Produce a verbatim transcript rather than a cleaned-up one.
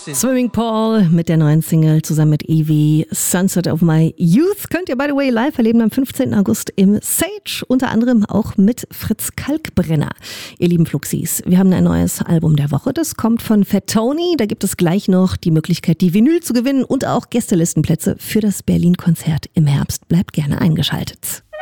Swimming Paul mit der neuen Single zusammen mit Evie, Sunset of My Youth. Könnt ihr by the way live erleben am fünfzehnten August im Sage, unter anderem auch mit Fritz Kalkbrenner. Ihr lieben Fluxis, wir haben ein neues Album der Woche, das kommt von Fat Tony. Da gibt es gleich noch die Möglichkeit, die Vinyl zu gewinnen und auch Gästelistenplätze für das Berlin-Konzert im Herbst. Bleibt gerne eingeschaltet.